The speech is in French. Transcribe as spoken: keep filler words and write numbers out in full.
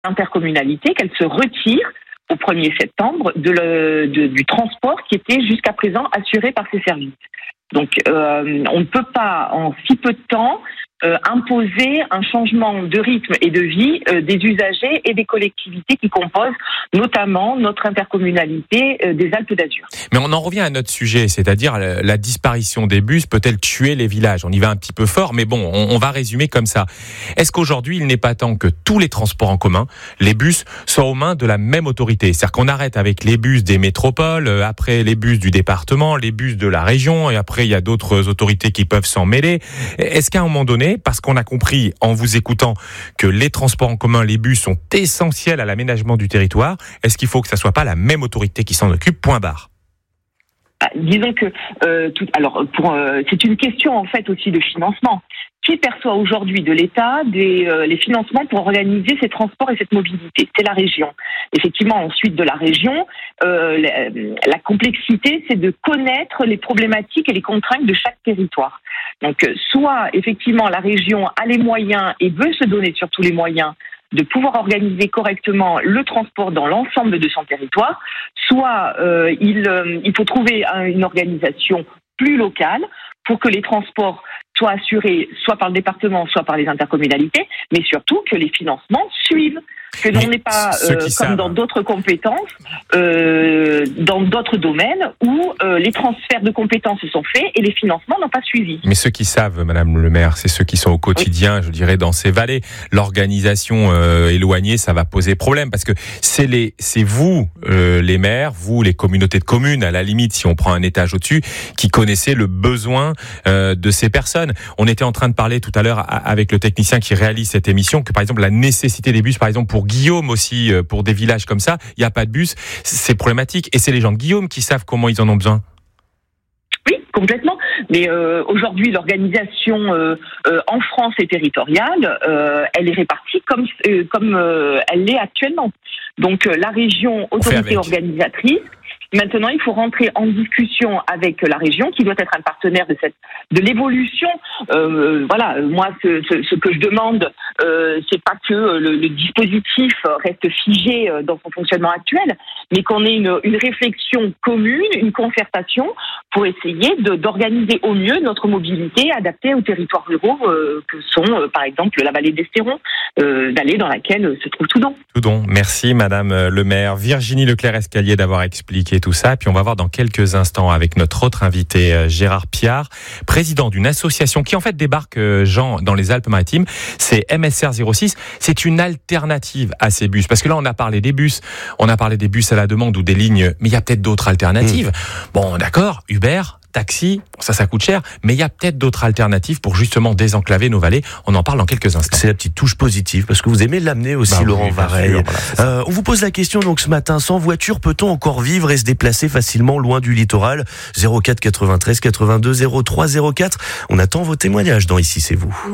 intercommunalité qu'elle se retire au premier septembre de le, de, du transport qui était jusqu'à présent assuré par ces services. Donc, euh, on ne peut pas, en si peu de temps, euh, imposer un changement de rythme et de vie euh, des usagers et des collectivités qui composent notamment notre intercommunalité euh, des Alpes d'Azur. Mais on en revient à notre sujet, c'est-à-dire la, la disparition des bus peut-elle tuer les villages ? On y va un petit peu fort, mais bon, on, on va résumer comme ça. Est-ce qu'aujourd'hui, il n'est pas temps que tous les transports en commun, les bus, soient aux mains de la même autorité ? C'est-à-dire qu'on arrête avec les bus des métropoles, après les bus du département, les bus de la région, et après il y a d'autres autorités qui peuvent s'en mêler. Est-ce qu'à un moment donné, parce qu'on a compris en vous écoutant que les transports en commun, les bus sont essentiels à l'aménagement du territoire, est-ce qu'il faut que ça soit pas la même autorité qui s'en occupe, point barre ? Ah, disons que euh, tout, alors pour, euh, c'est une question en fait aussi de financement. Qui perçoit aujourd'hui de l'État des, euh, les financements pour organiser ces transports et cette mobilité ? C'est la région. Effectivement, ensuite de la région, euh, la, la complexité, c'est de connaître les problématiques et les contraintes de chaque territoire. Donc, soit effectivement la région a les moyens et veut se donner surtout les moyens de pouvoir organiser correctement le transport dans l'ensemble de son territoire, soit euh, il, euh, il faut trouver une organisation plus locale pour que les transports soient assurés soit par le département, soit par les intercommunalités, mais surtout que les financements suivent. Que l'on n'est pas, euh, comme savent. dans d'autres compétences, euh, dans d'autres domaines où euh, les transferts de compétences se sont faits et les financements n'ont pas suivi. Mais ceux qui savent, Madame le maire, c'est ceux qui sont au quotidien, oui. je dirais, dans ces vallées. L'organisation euh, éloignée, ça va poser problème parce que c'est les, c'est vous, euh, les maires, vous, les communautés de communes, à la limite, si on prend un étage au-dessus, qui connaissez le besoin euh, de ces personnes. On était en train de parler tout à l'heure avec le technicien qui réalise cette émission que, par exemple, la nécessité des bus, par exemple, pour Guillaume aussi, pour des villages comme ça, il n'y a pas de bus, c'est problématique. Et c'est les gens de Guillaume qui savent comment ils en ont besoin. Oui, complètement. Mais euh, aujourd'hui, l'organisation euh, euh, en France est territoriale. Euh, elle est répartie comme, euh, comme euh, elle l'est actuellement. Donc euh, la région, autorité organisatrice. Maintenant, il faut rentrer en discussion avec la région, qui doit être un partenaire de cette de l'évolution. Euh, voilà, moi, ce, ce, ce que je demande, euh, c'est pas que le, le dispositif reste figé dans son fonctionnement actuel, mais qu'on ait une, une réflexion commune, une concertation pour essayer de, d'organiser au mieux notre mobilité adaptée aux territoires ruraux euh, que sont, euh, par exemple, la vallée d'Estéron, euh, vallée dans laquelle se trouve Toudon. Toudon, merci Madame le maire. Virginie Leclerc-Escalier d'avoir expliqué tout ça. Puis on va voir dans quelques instants avec notre autre invité, Gérard Piard, président d'une association qui en fait débarque, Jean, dans les Alpes-Maritimes. C'est M S R zéro six. C'est une alternative à ces bus. Parce que là, on a parlé des bus, on a parlé des bus à la demande ou des lignes, mais il y a peut-être d'autres alternatives. Mmh. Bon, d'accord, Uber, taxi, ça, ça coûte cher, mais il y a peut-être d'autres alternatives pour justement désenclaver nos vallées. On en parle dans quelques instants. C'est la petite touche positive, parce que vous aimez l'amener aussi, bah, Laurent oui, Vareille. Voilà, euh, on vous pose la question, donc, ce matin, sans voiture, peut-on encore vivre et se déplacer facilement loin du littoral ? zéro quatre quatre-vingt-treize quatre-vingt-deux zéro trois zéro quatre. On attend vos témoignages dans Ici, c'est vous.